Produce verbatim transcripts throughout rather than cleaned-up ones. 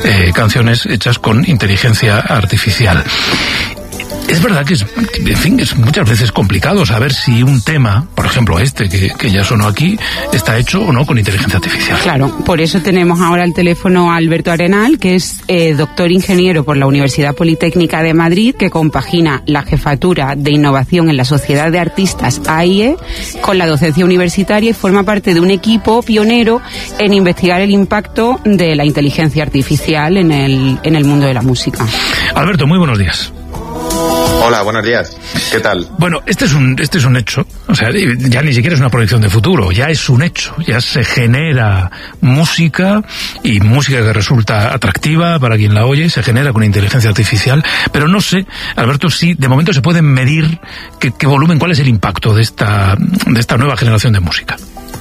eh, canciones hechas con inteligencia artificial. Es verdad que es, en fin, es muchas veces complicado saber si un tema, por ejemplo este que, que ya sonó aquí, está hecho o no con inteligencia artificial. Claro, por eso tenemos ahora al teléfono a Alberto Arenal, que es eh, doctor ingeniero por la Universidad Politécnica de Madrid, que compagina la jefatura de innovación en la Sociedad de Artistas A I E con la docencia universitaria y forma parte de un equipo pionero en investigar el impacto de la inteligencia artificial en el, en el mundo de la música. Alberto, muy buenos días. Hola, buenos días. ¿Qué tal? Bueno, este es un este es un hecho. O sea, ya ni siquiera es una proyección de futuro, ya es un hecho. Ya se genera música, y música que resulta atractiva para quien la oye, se genera con inteligencia artificial. Pero no sé, Alberto, si de momento se puede medir qué, qué volumen, cuál es el impacto de esta, de esta nueva generación de música.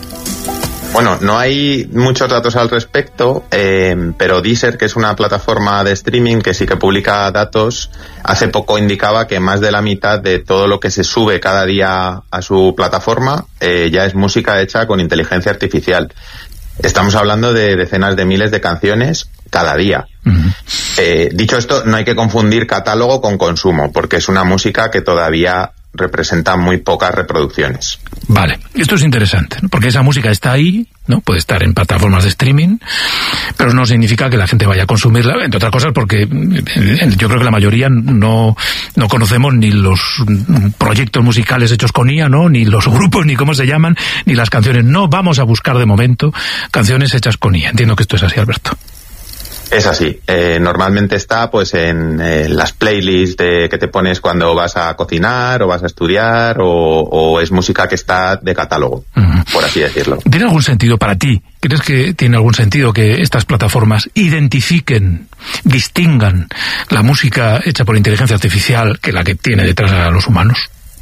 Bueno, no hay muchos datos al respecto, eh, pero Deezer, que es una plataforma de streaming que sí que publica datos, hace poco indicaba que más de la mitad de todo lo que se sube cada día a su plataforma eh, ya es música hecha con inteligencia artificial. Estamos hablando de decenas de miles de canciones cada día. Uh-huh. Eh, dicho esto, no hay que confundir catálogo con consumo, porque es una música que todavía representa muy pocas reproducciones. Vale, esto es interesante, ¿no? Porque esa música está ahí, ¿no? Puede estar en plataformas de streaming, pero no significa que la gente vaya a consumirla, entre otras cosas porque yo creo que la mayoría no, no conocemos ni los proyectos musicales hechos con I A, ¿no? Ni los grupos, ni cómo se llaman, ni las canciones. No vamos a buscar de momento canciones hechas con I A. Entiendo que esto es así, Alberto. Es así. Eh, normalmente está pues en eh, las playlists de, que te pones cuando vas a cocinar o vas a estudiar, o, o es música que está de catálogo, uh-huh. por así decirlo. ¿Tiene algún sentido para ti? ¿Crees que tiene algún sentido que estas plataformas identifiquen, distingan la música hecha por inteligencia artificial que la que tiene detrás a los humanos?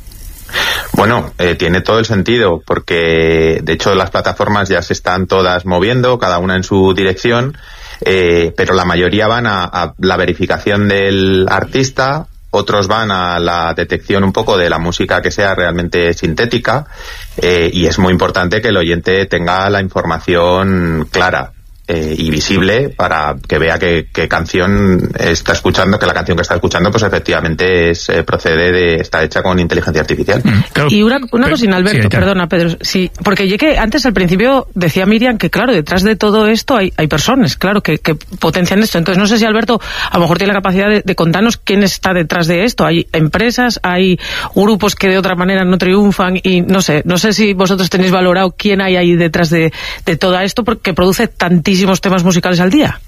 Bueno, eh, tiene todo el sentido, porque de hecho las plataformas ya se están todas moviendo, cada una en su dirección. Eh, pero la mayoría van a, a la verificación del artista, otros van a la detección un poco de la música que sea realmente sintética, eh, y es muy importante que el oyente tenga la información clara eh, y visible para que vea que, que canción está escuchando, que la canción que está escuchando pues efectivamente es eh, procede de, está hecha con inteligencia artificial. Mm, claro. Y una, una cosina, Alberto, sí, perdona, Pedro, sí, porque yo que antes al principio decía Miriam que claro, detrás de todo esto hay, hay personas, claro, que, que potencian esto. Entonces no sé si Alberto a lo mejor tiene la capacidad de, de contarnos quién está detrás de esto. Hay empresas, hay grupos que de otra manera no triunfan, y no sé, no sé si vosotros tenéis valorado quién hay ahí detrás de, de todo esto, porque produce tantísimo temas musicales al día.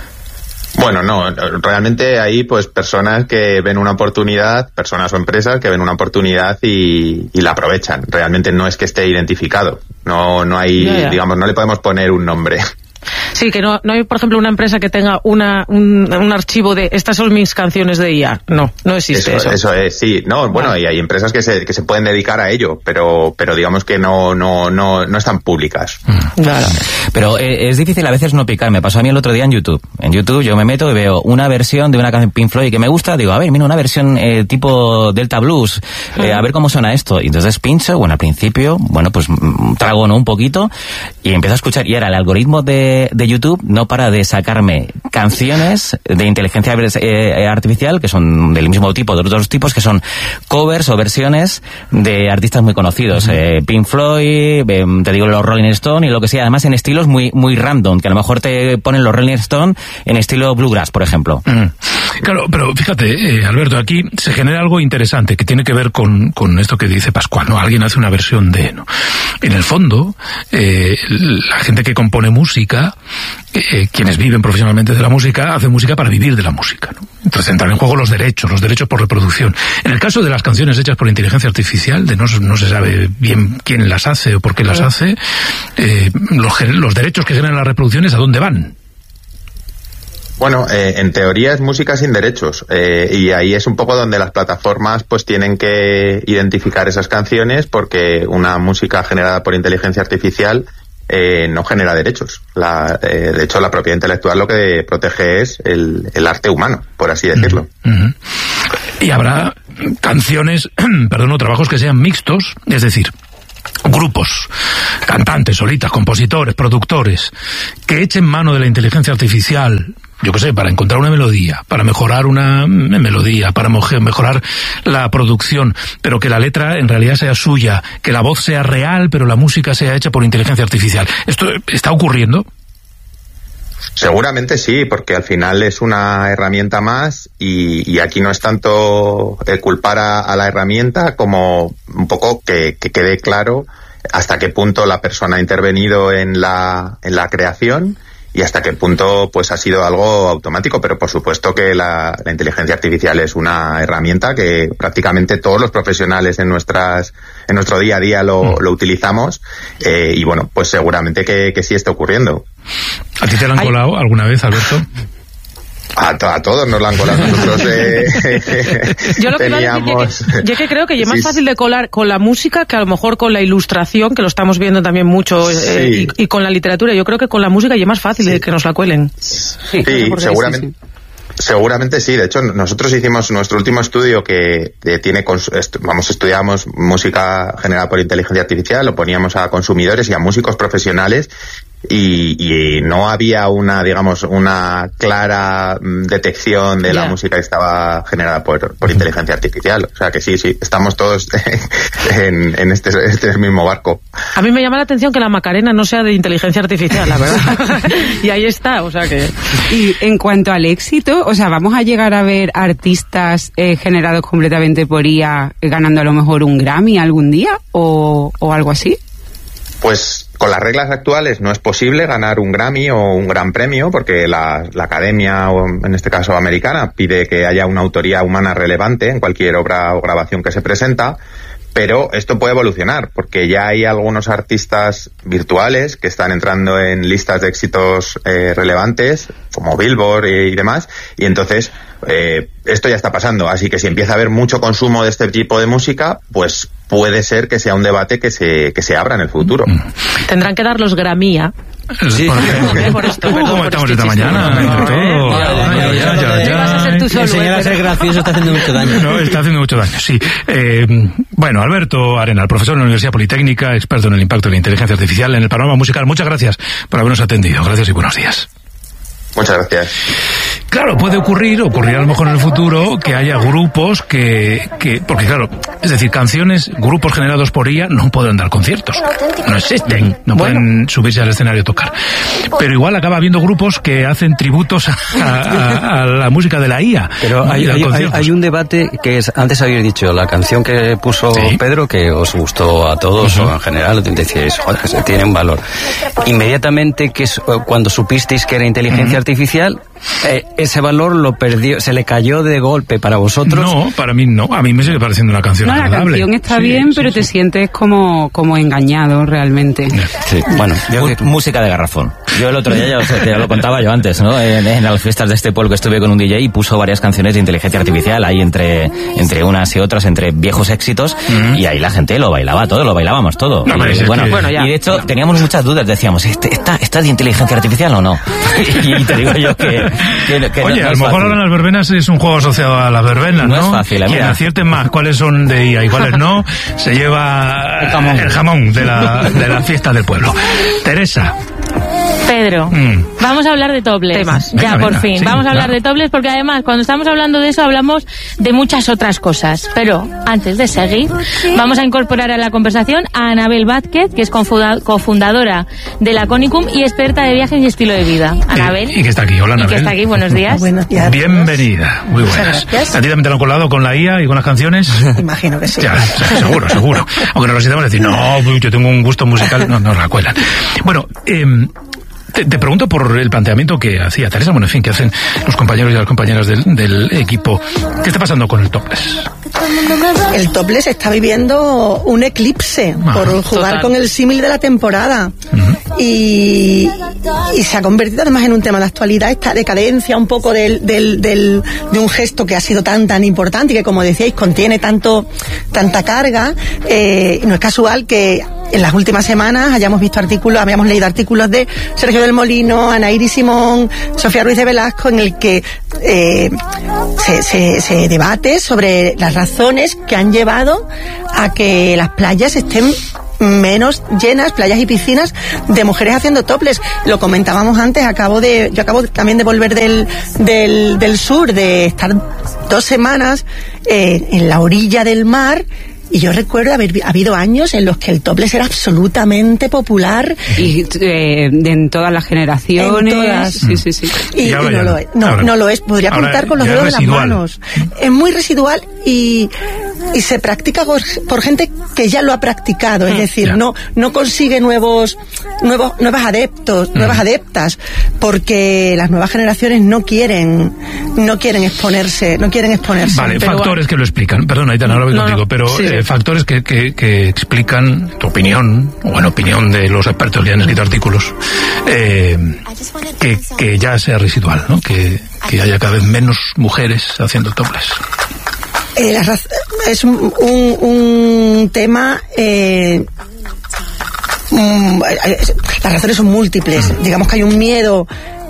Bueno, no, realmente hay pues personas que ven una oportunidad, personas o empresas que ven una oportunidad y, y la aprovechan. Realmente no es que esté identificado, no, no hay, ya, ya. digamos, no le podemos poner un nombre. Sí, que no, no hay, por ejemplo, una empresa que tenga una, un, un archivo de estas son mis canciones de I A. No, no existe eso. Eso, eso es, sí. No, bueno, y hay empresas que se, que se pueden dedicar a ello, pero, pero digamos que no, no, no, no están públicas. Claro. Pero eh, es difícil a veces no picar. Me pasó a mí el otro día en YouTube. En YouTube yo me meto y veo una versión de una canción Pink Floyd que me gusta. Digo, a ver, mira, una versión eh, tipo Delta Blues. Eh, a ver cómo suena esto. Y entonces pincho, bueno, al principio, bueno, pues trago, ¿no? Un poquito. Y empiezo a escuchar. Y era el algoritmo de, de YouTube no para de sacarme canciones de inteligencia eh, artificial que son del mismo tipo, de otros tipos, que son covers o versiones de artistas muy conocidos. Uh-huh. eh, Pink Floyd, eh, te digo los Rolling Stone y lo que sea, además en estilos muy muy random, que a lo mejor te ponen los Rolling Stone en estilo bluegrass, por ejemplo. Uh-huh. Claro, pero fíjate, eh, Alberto, aquí se genera algo interesante que tiene que ver con, con esto que dice Pascual, ¿no? Alguien hace una versión de, ¿no? En el fondo, eh, la gente que compone música, eh, quienes viven profesionalmente de la música, hacen música para vivir de la música, ¿no? Entonces entran en juego los derechos, los derechos por reproducción. En el caso de las canciones hechas por inteligencia artificial, de no, no se sabe bien quién las hace o por qué las hace, eh, los, los derechos que generan las reproducciones, ¿a dónde van? Bueno, eh, en teoría es música sin derechos, eh, y ahí es un poco donde las plataformas pues tienen que identificar esas canciones, porque una música generada por inteligencia artificial eh, no genera derechos. La, eh, de hecho, la propiedad intelectual lo que protege es el, el arte humano, por así decirlo. Uh-huh. Y habrá canciones, perdón, o trabajos que sean mixtos, es decir, grupos, cantantes, solistas, compositores, productores, que echen mano de la inteligencia artificial yo qué sé, para encontrar una melodía, para mejorar una melodía, para mejorar la producción, pero que la letra en realidad sea suya, que la voz sea real, pero la música sea hecha por inteligencia artificial. ¿Esto está ocurriendo? Seguramente sí, porque al final es una herramienta más y, y aquí no es tanto el culpar a, a la herramienta como un poco que, que quede claro hasta qué punto la persona ha intervenido en la, en la creación y hasta qué punto pues ha sido algo automático, pero por supuesto que la, la inteligencia artificial es una herramienta que prácticamente todos los profesionales en nuestras en nuestro día a día lo, mm. lo utilizamos eh, y bueno, pues seguramente que, que sí está ocurriendo. ¿A ti te la han colado alguna vez, Alberto? A, to a todos nos la han colado. Nosotros eh, yo lo que teníamos... yo, que, yo que creo que es más sí, fácil de colar con la música que a lo mejor con la ilustración, que lo estamos viendo también mucho, sí. eh, y, y con la literatura. Yo creo que con la música ya es más fácil sí. de que nos la cuelen. Sí, sí seguramente. Sí, sí. Seguramente sí. De hecho, nosotros hicimos nuestro último estudio que eh, tiene, vamos, estudiamos música generada por inteligencia artificial, lo poníamos a consumidores y a músicos profesionales. Y, y no había una, digamos, una clara detección de yeah. la música que estaba generada por, por inteligencia artificial. O sea que sí, sí, estamos todos en, en este, este mismo barco. A mí me llama la atención que la Macarena no sea de inteligencia artificial, la verdad. Y ahí está, o sea que... Y en cuanto al éxito, o sea, ¿vamos a llegar a ver artistas eh, generados completamente por I A ganando a lo mejor un Grammy algún día o, o algo así? Pues con las reglas actuales no es posible ganar un Grammy o un gran premio porque la, la academia, o en este caso americana, pide que haya una autoría humana relevante en cualquier obra o grabación que se presenta, pero esto puede evolucionar porque ya hay algunos artistas virtuales que están entrando en listas de éxitos eh, relevantes como Billboard y, y demás, y entonces eh, esto ya está pasando, así que si empieza a haber mucho consumo de este tipo de música, pues puede ser que sea un debate que se que se abra en el futuro. Tendrán que dar los Grammy. Sí, por esto. ¿Cómo estamos esta mañana? Enseñar a ser gracioso está haciendo mucho daño. No, está haciendo mucho daño, sí. Eh, bueno, Alberto Arenal, profesor de la Universidad Politécnica, experto en el impacto de la inteligencia artificial en el panorama musical. Muchas gracias por habernos atendido. Gracias y buenos días. Muchas gracias. Claro, puede ocurrir, ocurrirá a lo mejor en el futuro, que haya grupos que, que, porque claro, es decir, canciones, grupos generados por I A no pueden dar conciertos, no existen, no bueno. pueden subirse al escenario a tocar. Pero igual acaba habiendo grupos que hacen tributos a, a, a la música de la I A. Pero hay, hay, hay, hay un debate que es, antes habéis dicho, la canción que puso ¿Sí? Pedro, que os gustó a todos, uh-huh. o en general, decíais, joder, tiene un valor. Inmediatamente, que es, cuando supisteis que era inteligencia uh-huh. artificial, Eh, ese valor lo perdió, se le cayó de golpe para vosotros. No, para mí no, a mí me sigue pareciendo una canción no, agradable. La canción está sí, bien, sí, pero sí. te sientes como, como engañado realmente. Sí, bueno, yo que... música de garrafón. Yo el otro día ya, o sea, ya lo contaba yo antes, ¿no? En, en las fiestas de este pueblo que estuve con un D J y puso varias canciones de inteligencia artificial ahí entre, entre unas y otras, entre viejos éxitos, mm. y ahí la gente lo bailaba todo, lo bailábamos todo. No, y, y, bueno, que... bueno, ya, y de hecho teníamos muchas dudas, decíamos, ¿está, está de inteligencia artificial o no? Y te digo yo que... que, que Oye, no, no a lo mejor fácil. ahora las verbenas es un juego asociado a las verbenas, ¿no? No es fácil, quien acierte más cuáles son de I A y cuáles no, se lleva el jamón, el jamón de, la, de la fiesta del pueblo. Teresa. Pedro, mm. vamos a hablar de topless. Temas. Ya, venga, por venga, fin. sí, vamos a hablar claro. de topless porque además cuando estamos hablando de eso hablamos de muchas otras cosas. Pero antes de seguir, vamos a incorporar a la conversación a Anabel Vázquez, que es cofundadora de la Conicum y experta de viajes y estilo de vida. Anabel. Y, y que está aquí. Hola, Anabel. Y que está aquí. Buenos días. Buenos días. Bienvenida. Muy buenas. ¿A ti también te lo han colado con la I A y con las canciones? Imagino que sí. Ya, seguro, seguro. Aunque nos necesitamos decir, no, yo tengo un gusto musical, no nos la cuelan. Bueno, eh, Te, te pregunto por el planteamiento que hacía Teresa, bueno, en fin, que hacen los compañeros y las compañeras del, del equipo. ¿Qué está pasando con el topless? El topless está viviendo un eclipse ah, por jugar total. con el símil de la temporada. Uh-huh. y, y se ha convertido además en un tema de actualidad, esta decadencia un poco del, del, del, de un gesto que ha sido tan tan importante y que, como decíais, contiene tanto tanta carga. Eh, no es casual que en las últimas semanas hayamos visto artículos, habíamos leído artículos de Sergio del Molino, Ana Iris Simón, Sofía Ruiz de Velasco, en el que eh, se, se, se debate sobre las razones que han llevado a que las playas estén menos llenas playas y piscinas de mujeres haciendo topless. Lo comentábamos antes, acabo de, yo acabo también de volver del, del, del sur, de estar dos semanas eh, en la orilla del mar. Y yo recuerdo haber habido años en los que el topless era absolutamente popular. Y eh, en todas las generaciones. En todas. Sí, sí, sí. Y, y, y no, lo es. No, ahora, no lo es. Podría contar con los dedos de las manos. Es muy residual y, y se practica por, por gente que ya lo ha practicado. Es decir, ya. no no consigue nuevos, nuevos nuevos adeptos, mm. nuevas adeptas, porque las nuevas generaciones no quieren no quieren exponerse, no quieren exponerse. Vale, pero factores bueno. que lo explican. Perdona, Aitana, ahora voy no, contigo, pero sí, eh, factores que, que, que explican tu opinión, o en opinión de los expertos que han escrito artículos, eh, que, que ya sea residual, ¿no? Que, que haya cada vez menos mujeres haciendo topless. Eh, la raz- es un, un, un tema... Eh, um, las razones son múltiples. Mm. Digamos que hay un miedo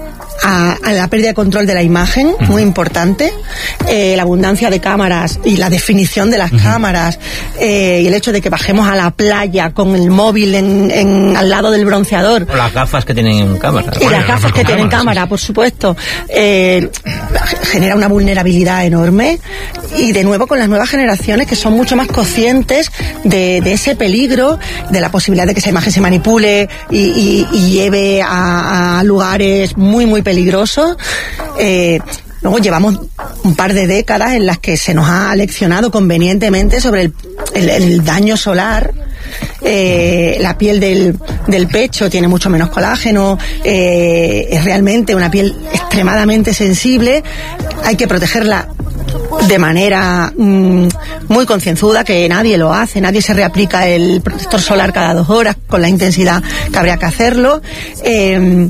A, a la pérdida de control de la imagen, uh-huh. muy importante, eh, la abundancia de cámaras y la definición de las uh-huh. cámaras, eh, y el hecho de que bajemos a la playa con el móvil en, en al lado del bronceador. O las gafas que tienen cámara. Y las gafas que tienen cámara, por supuesto. Eh, genera una vulnerabilidad enorme, y de nuevo con las nuevas generaciones que son mucho más conscientes de, de ese peligro, de la posibilidad de que esa imagen se manipule y, y, y lleve a, a lugares muy, muy peligroso. Eh, luego llevamos un par de décadas en las que se nos ha leccionado convenientemente sobre el, el, el daño solar. Eh, la piel del, del pecho tiene mucho menos colágeno, eh, es realmente una piel extremadamente sensible, hay que protegerla de manera mmm, muy concienzuda, que nadie lo hace, nadie se reaplica el protector solar cada dos horas con la intensidad que habría que hacerlo. Eh,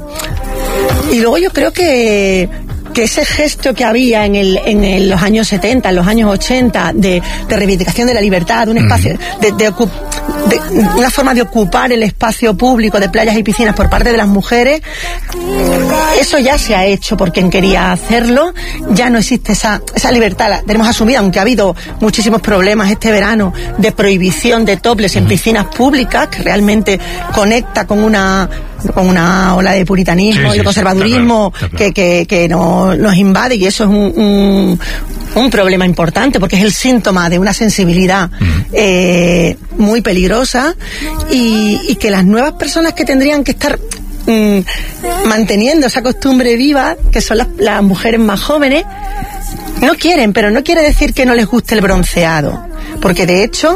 y luego yo creo que que ese gesto que había en el en el, los años setenta, en los años ochenta, de, de reivindicación de la libertad, de un espacio, de, de, ocup, de una forma de ocupar el espacio público de playas y piscinas por parte de las mujeres, eso ya se ha hecho por quien quería hacerlo, ya no existe esa, esa libertad, la tenemos asumida, aunque ha habido muchísimos problemas este verano de prohibición de topless en piscinas públicas, que realmente conecta con una con una ola de puritanismo sí, y de conservadurismo sí, sí, está claro, está claro. que, que, que no, nos invade, y eso es un, un, un problema importante, porque es el síntoma de una sensibilidad uh-huh. eh, muy peligrosa, y, y que las nuevas personas que tendrían que estar mm, manteniendo esa costumbre viva, que son las, las mujeres más jóvenes, no quieren, pero no quiere decir que no les guste el bronceado, porque de hecho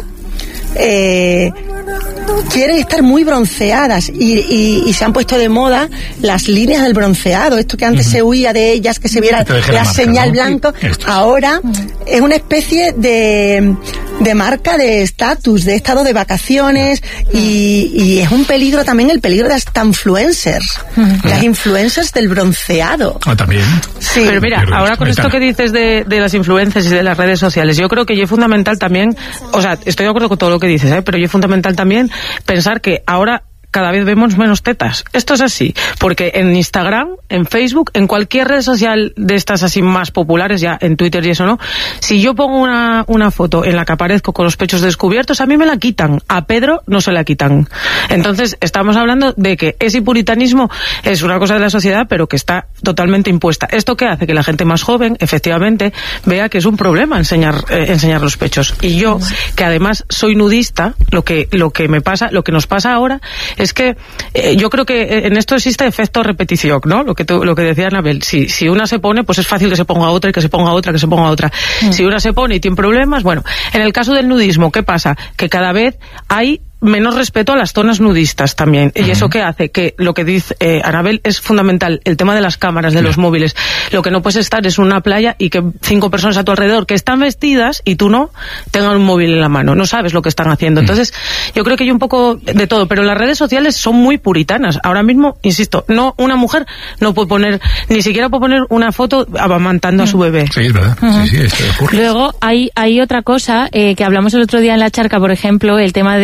eh, quieren estar muy bronceadas, y, y, y se han puesto de moda las líneas del bronceado, esto que antes uh-huh. se huía de ellas, que se viera la, la marca, señal ¿no? blanco, ahora uh-huh. es una especie de, de marca de estatus, de estado de vacaciones, uh-huh. y, y es un peligro también, el peligro de las influencers, uh-huh. las influencers del bronceado. Ah, también. Sí. Pero mira, ahora con esto que dices de, de las influencers y de las redes sociales, yo creo que es fundamental también, o sea, estoy de acuerdo con todo lo que dices, ¿eh? pero es fundamental también pensar que ahora cada vez vemos menos tetas. Esto es así, porque en Instagram, en Facebook, en cualquier red social de estas así más populares, ya en Twitter y eso no, si yo pongo una, una foto en la que aparezco con los pechos descubiertos, a mí me la quitan, a Pedro no se la quitan. Entonces, estamos hablando de que ese puritanismo es una cosa de la sociedad, pero que está totalmente impuesta. ¿Esto qué hace? Que la gente más joven, efectivamente, vea que es un problema enseñar, eh, enseñar los pechos. Y yo, que además soy nudista, lo que, lo que me pasa, lo que nos pasa ahora es que eh, yo creo que en esto existe efecto repetición, ¿no? Lo que tú, lo que decía Anabel, si, si una se pone, pues es fácil que se ponga otra, y que se ponga otra, que se ponga otra. Mm. Si una se pone y tiene problemas, bueno, en el caso del nudismo, ¿qué pasa? Que cada vez hay menos respeto a las zonas nudistas también. Uh-huh. ¿Y eso qué hace? Que lo que dice eh, Anabel es fundamental, el tema de las cámaras, de yeah. los móviles. Lo que no puedes estar es una playa y que cinco personas a tu alrededor que están vestidas y tú no, tengan un móvil en la mano. No sabes lo que están haciendo. Uh-huh. Entonces, yo creo que hay un poco de todo, pero las redes sociales son muy puritanas. Ahora mismo, insisto, no, una mujer no puede poner, ni siquiera puede poner una foto amamantando uh-huh. a su bebé. Sí, es verdad. Uh-huh. Sí, sí, esto ocurre. Luego, hay, hay otra cosa eh, que hablamos el otro día en La Charca, por ejemplo, el tema de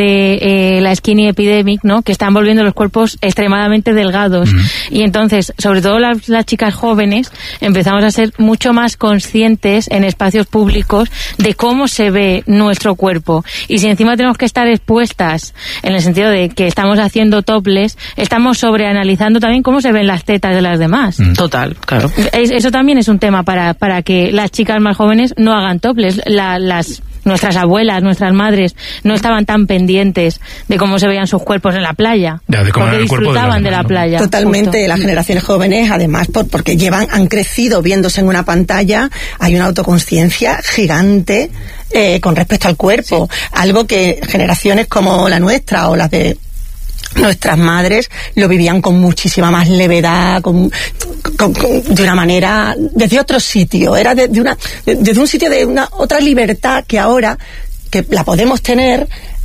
eh, la skinny epidemic, ¿no? Que están volviendo los cuerpos extremadamente delgados. Mm. Y entonces, sobre todo las, las chicas jóvenes, empezamos a ser mucho más conscientes en espacios públicos de cómo se ve nuestro cuerpo. Y si encima tenemos que estar expuestas, en el sentido de que estamos haciendo topless, estamos sobreanalizando también cómo se ven las tetas de las demás. Mm. Total, claro. Es, eso también es un tema para, para que las chicas más jóvenes no hagan topless. La, las Nuestras abuelas, nuestras madres no estaban tan pendientes de cómo se veían sus cuerpos en la playa, ya, de cómo porque disfrutaban de, de la playa. Totalmente, justo. Las generaciones jóvenes, además, por, porque llevan, han crecido viéndose en una pantalla, hay una autoconsciencia gigante eh, con respecto al cuerpo, sí. Algo que generaciones como la nuestra o las de nuestras madres lo vivían con muchísima más levedad, con, con, con, de una manera, desde otro sitio, era de, de una, de, desde un sitio de una otra libertad que ahora, que la podemos tener,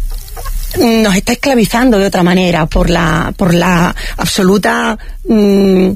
nos está esclavizando de otra manera por la, por la absoluta, mmm,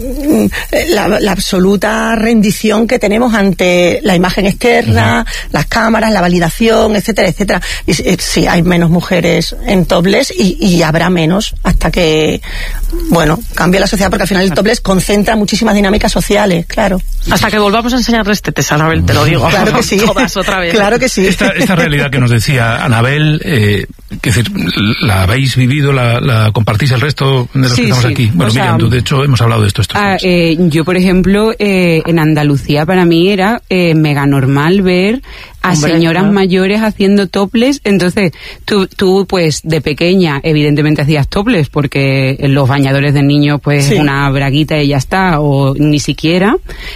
La, la absoluta rendición que tenemos ante la imagen externa, uh-huh. las cámaras, la validación, etcétera, etcétera. Y sí, hay menos mujeres en topless y, y habrá menos hasta que, bueno, cambie la sociedad, porque al final el topless concentra muchísimas dinámicas sociales, claro. Hasta que volvamos a enseñarles tetes, Anabel, te lo digo. Claro que sí. Todas otra vez. Claro que sí. Esta, esta realidad que nos decía Anabel, eh, que decir, ¿la habéis vivido, la, la compartís el resto de los sí, que estamos sí. aquí? Bueno, Miriam, tú, de hecho, hemos hablado de esto. Ah, eh, yo, por ejemplo, eh, en Andalucía para mí era eh, mega normal ver a Hombre, señoras claro. mayores haciendo topless. Entonces, tú, tú, pues, de pequeña, evidentemente hacías topless, porque en los bañadores de niños, pues, sí. una braguita y ya está, o ni siquiera.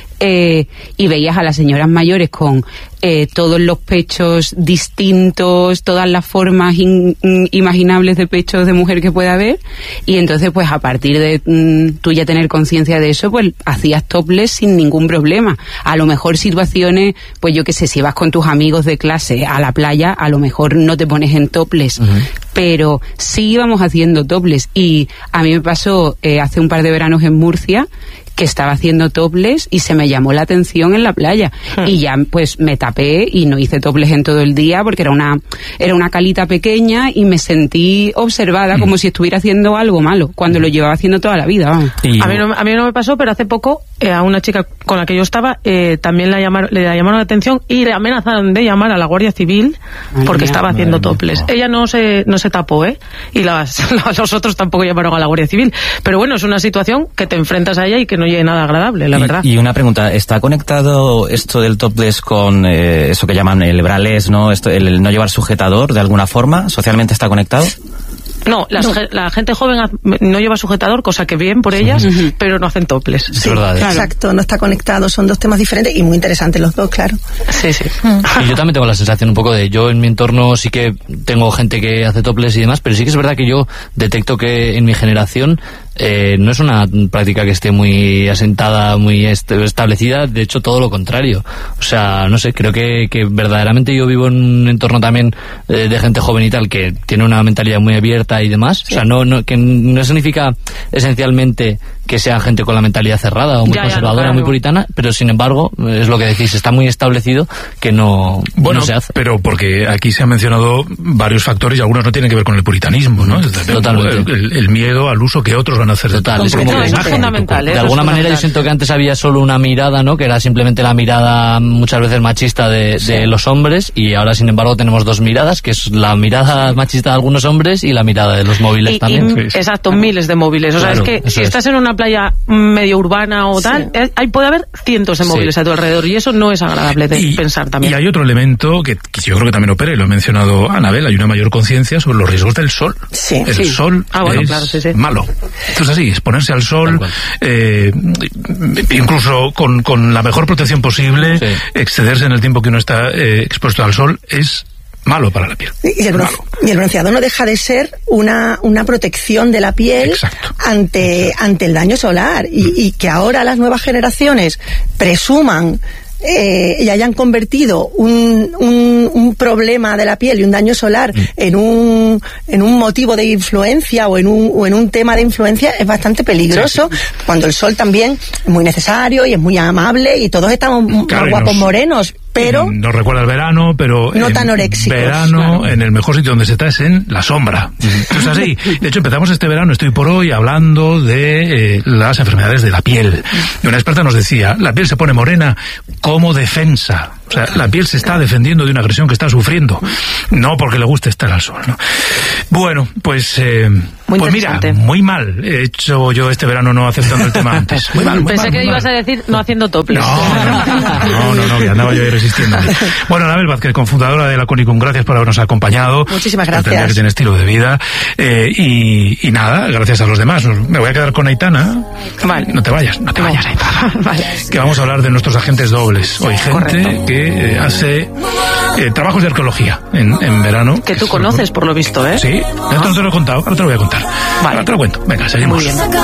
Eh, y veías a las señoras mayores con eh, todos los pechos distintos, todas las formas in, in, imaginables de pechos de mujer que pueda haber, y entonces pues a partir de mm, tú ya tener conciencia de eso, pues hacías topless sin ningún problema. A lo mejor situaciones, pues yo qué sé, si vas con tus amigos de clase a la playa, a lo mejor no te pones en topless, uh-huh. pero sí íbamos haciendo topless. Y a mí me pasó eh, hace un par de veranos en Murcia, que estaba haciendo topless y se me llamó la atención en la playa. Hmm. Y ya pues me tapé y no hice topless en todo el día porque era una era una calita pequeña y me sentí observada hmm. como si estuviera haciendo algo malo, cuando lo llevaba haciendo toda la vida. Vamos. Y... A mí no, a mí no me pasó, pero hace poco eh, a una chica con la que yo estaba eh, también la llamaron, le llamaron la atención y le amenazaron de llamar a la Guardia Civil Ay, porque mía, estaba haciendo topless. No. Ella no se no se tapó, ¿eh? Y las, los otros tampoco llamaron a la Guardia Civil. Pero bueno, es una situación que te enfrentas a ella y que no llegue nada agradable, la y, verdad. Y una pregunta, ¿está conectado esto del topless con eh, eso que llaman el braless, ¿no? Esto, el, el no llevar sujetador de alguna forma? ¿Socialmente está conectado? No, las, no, la gente joven no lleva sujetador, cosa que bien por ellas, uh-huh. pero no hacen topless. Sí, sí, verdad, claro. Exacto, no está conectado, son dos temas diferentes y muy interesantes los dos, claro. Sí, sí. Y yo también tengo la sensación un poco de, yo en mi entorno sí que tengo gente que hace topless y demás, pero sí que es verdad que yo detecto que en mi generación eh, no es una práctica que esté muy asentada, muy est- establecida, de hecho todo lo contrario. O sea, no sé, creo que, que verdaderamente yo vivo en un entorno también eh, de gente joven y tal, que tiene una mentalidad muy abierta y demás, sí. O sea, no, no, que no significa esencialmente que sea gente con la mentalidad cerrada o muy ya, conservadora, ya, claro. muy puritana, pero sin embargo, es lo que decís, está muy establecido que no, bueno, no se hace. Pero porque aquí se han mencionado varios factores y algunos no tienen que ver con el puritanismo, ¿no? Totalmente. El, el, el miedo al uso que otros van a hacer. Total, es como no, que eso es fundamental. De eso alguna es manera yo siento que antes había solo una mirada, ¿no? Que era simplemente la mirada muchas veces machista de, sí. de los hombres, y ahora sin embargo tenemos dos miradas, que es la mirada machista de algunos hombres y la mirada de los móviles y, también. Y, sí. Exacto, miles de móviles. O claro, sea, es que si es. estás en una playa medio urbana o tal, sí. ahí puede haber cientos de móviles sí. a tu alrededor, y eso no es agradable de y, pensar también. Y hay otro elemento que, que yo creo que también opera, y lo ha mencionado Anabel, hay una mayor conciencia sobre los riesgos del sol. Sí. El sí. sol ah, bueno, es claro, sí, sí. malo. Entonces así, exponerse al sol, eh, incluso con, con la mejor protección posible, sí. excederse en el tiempo que uno está eh, expuesto al sol es malo para la piel. Y el, bronce, y el bronceado no deja de ser una, una protección de la piel Exacto. ante Exacto. ante el daño solar, y, y que ahora las nuevas generaciones presuman Eh, y hayan convertido un, un, un problema de la piel y un daño solar mm. en un en un motivo de influencia o en un o en un tema de influencia, es bastante peligroso, sí, sí. cuando el sol también es muy necesario y es muy amable y todos estamos claro, más guapos nos, morenos. pero... Nos recuerda el verano, pero... No tan oréxicos. Verano, claro. En el mejor sitio donde se está es en la sombra. Esto es así. De hecho, empezamos este verano, estoy por hoy, hablando de eh, las enfermedades de la piel. Y una experta nos decía, la piel se pone morena como defensa. O sea, la piel se está defendiendo de una agresión que está sufriendo, no porque le guste estar al sol, ¿no? Bueno, pues, eh, pues mira, muy mal he hecho yo este verano no aceptando el tema antes. Muy mal, muy Pensé mal, que muy ibas mal. a decir no haciendo topless. No, no, no, no, que andaba yo ahí resistiendo. Bueno, Anabel Vázquez, cofundadora de la Conicum, gracias por habernos acompañado. Muchísimas gracias. Entender que tiene estilo de vida. Eh, y, y nada, gracias a los demás. Me voy a quedar con Aitana. Vale. No te vayas, no te No. vayas, Aitana. Vale. Que vamos a hablar de nuestros agentes dobles. Hoy gente Correcto. que eh, hace eh, trabajos de arqueología en, en verano. Que tú conoces, por lo visto, ¿eh? Sí, esto no te lo he contado, ahora te lo voy a contar. Vale. Ahora te lo cuento. Venga, seguimos. Muy bien.